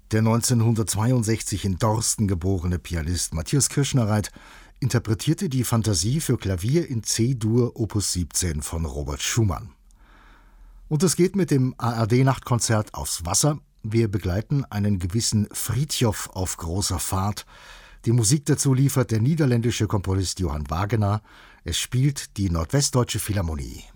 Der 1962 in Dorsten geborene Pianist Matthias Kirschnereit interpretierte die Fantasie für Klavier in C-Dur Opus 17 von Robert Schumann. Und es geht mit dem ARD-Nachtkonzert aufs Wasser. Wir begleiten einen gewissen Frithjof auf großer Fahrt. Die Musik dazu liefert der niederländische Komponist Johann Wagener. Es spielt die Nordwestdeutsche Philharmonie.